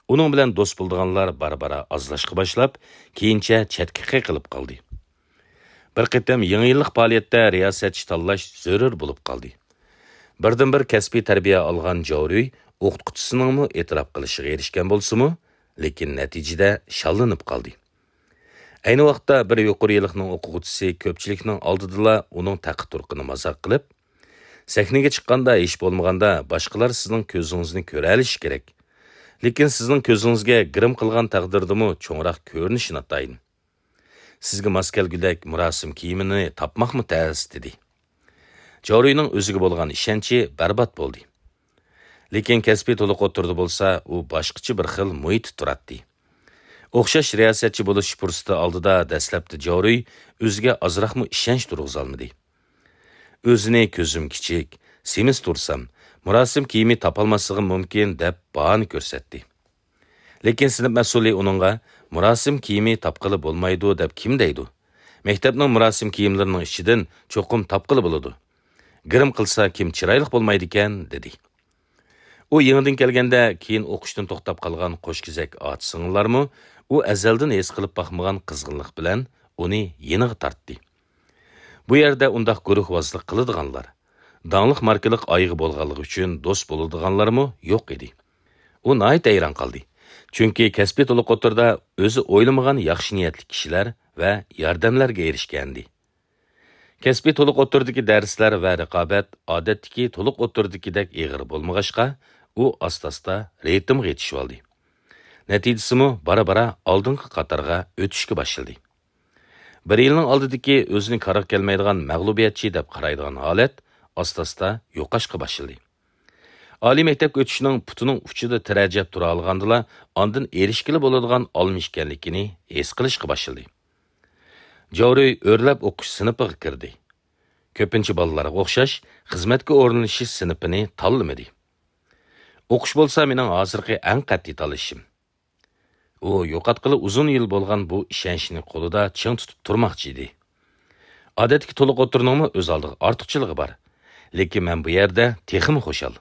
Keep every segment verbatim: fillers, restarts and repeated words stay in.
Uning bilan do'st bo'lganlar bara-bara azlashqa boshlab, keyincha chetga qilib qoldi. Bir qitim yangi yillik faoliyatda riyosatchi tanlash zarur bo'lib qoldi. Birdan bir kasbiy tarbiya olgan Joriy o'qituvchisining e'tirof qilishiga erishgan bo'lsa-mu, lekin natijada shallanib qoldi. Ayni vaqtda bir yuqori yillikning o'quvchisi ko'pchilikning oldida uning taqi-turqini mazoq qilib, sahnaga chiqqanda hech bo'lmaganda boshqalar sizning ko'zingizni ko'ra olishi kerak. Lekin sizning ko'zingizga grim qilgan taqdirdimi cho'ngroq ko'rinishini atayin. Sizga mos kelgudak murosim kiyimini topmoqmi tez dedi. Joriyning o'ziga bo'lgan ishonchi barbod bo'ldi. Lekin kasbiy to'liq o'tirdi bo'lsa, u boshqacha bir xil muhit turadi. O'xshash riyosatchi bo'lish fursati oldida dastlabda Joriy o'ziga ozroqmi ishonch turg'izolmadi. O'zini ko'zim kichik, semiz tursam, murosim kiyimi topolmasligim mumkin deb bahona ko'rsatdi. Lekin sinf mas'uli uningga murosim kiyimi topqili bo'lmaydi deb kim deydi? Maktabning murosim kiyimlarining ichidan cho'qim topqili bo'ladi. Grim qilsa kim chiroyli bo'lmaydi ekan dedi. U yangidan kelganda keyin o'qishdan to'xtab qolgan qo'shkizak ot-singillarmi u azaldan his qilib baxmagan qizg'inlik bilan uni yeniga tortdi. Bu yerda undaq guruhvozlik qiladiganlar, dаңlıq markalik oyig'i bo'lganligi uchun do'st bo'ladiganlarmi yo'q edi. U nihoyat hayron qoldi. Chunki kasbiy to'liq o'tirda o'zi o'ylamagan yaxshi niyatli kishilar va yordamlarga erishgandi. Kasbiy to'liq o'tirdagi darslar va raqobat odatdagi to'liq o'tirdagidek ig'ir bo'lmag'achqa, u asta-asta ritmga yetishib oldi. Natijasimi bara-bara oldingi qatorga o'tishga boshladi. Bir yilning oldidagi o'zini qarab kelmaydigan mag'lubiyatchi deb qaraydigan holat asta-asta yo'qashga boshladi. Oliy maktabga o'tishning putining uchida tirajab tura olgandilar, ondan erishkili bo'ladigan olmish ekanligini his qilishga boshladi. Joriy o'rlab o'qish sinifiga kirdi. Ko'pincha bolalarga o'xshash xizmatga o'rnalishish sinfini tanlamadi. O'qish bo'lsa mening hozirgi eng qat'iy tanlashim. U yo'qotqili uzun yil bo'lgan bu ishonchni qo'lida ching tutib turmoqchi edi. Odatdagi to'liq o'tirningmi o'z oldiga ortiqchiligi bor. Lekin men bu yerda texim xo'shal.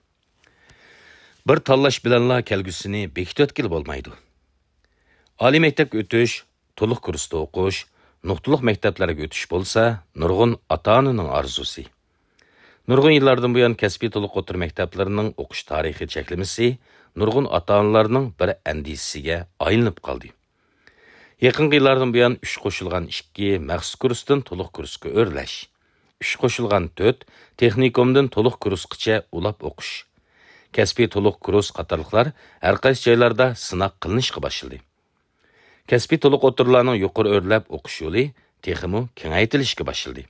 Bir tanlash bilanla kelgusini bekitib o'tkil bo'lmaydi. Oliy maktabga o'tish, to'liq kursda o'qish, nuqtaliq maktablarga o'tish bo'lsa, nurg'un ota-onaning orzusi. Nurg'un yillardan buyon kasbiy to'liq o'tir maktablarining o'qish tarixi cheklimisi nurg'un ota-onalarning bir andisisiga aylanib qoldi. Yaqinqi yillardan buyon uch qo'shilgan ikki maxsus kursdan to'liq kursga o'rlash, uch qo'shilgan to'rt texnikumdan to'liq kursgacha ulab o'qish, kasbiy to'liq kurs qatorliqlar har qaysi joylarda sinab qilinishga boshladi. Kasbiy to'liq o'tirlarning yuqori o'rlab o'qish yo'li texmi kengaytirilishga boshladi.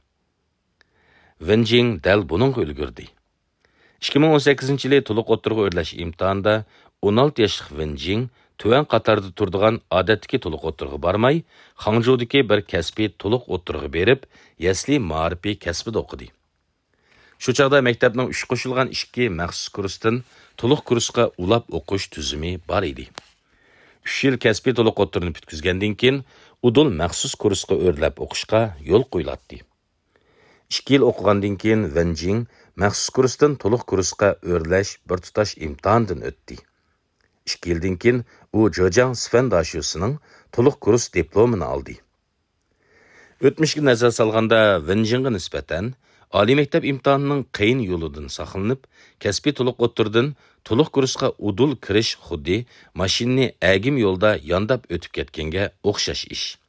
Wenjing dal buningga ulgurdi. ikki ming o'n sakkizinchi yili to'liq o'tirga o'rlash imtihonida o'n olti yoshli Wenjing tuvan qatorda turadigan odatdagi to'liq o'tirga bormay, Hangjoudagi bir kasbiy to'liq o'tirga berib, yasli ma'rifi kasbida o'qidi. Shu chaqda maktabning uch qo'shilgan ikki maxsus kursdan to'liq kursga ulab o'qish tuzumi bor edi. uch yil kasbiy to'liq o'tirni bitkizgandan keyin udul maxsus kursga o'rlab o'qishga yo'l qo'yiladi. ikki yil o'qigandan keyin Wenjing maxsus kursdan to'liq kursga o'rlash bir tutash imtihondan o'tdi. ikki yildan keyin u Zhejiang Sifan Dashusining to'liq kurs diplomini oldi. O'tmishga nazar solganda Wenjingga nisbatan oliy maktab imtihonining qiyin yo'lidan saqlanib, kasbiy to'liq o'tirdan to'liq kursga udul kirish xuddi mashinani agim yo'lda yondab o'tib ketganga o'xshash ish.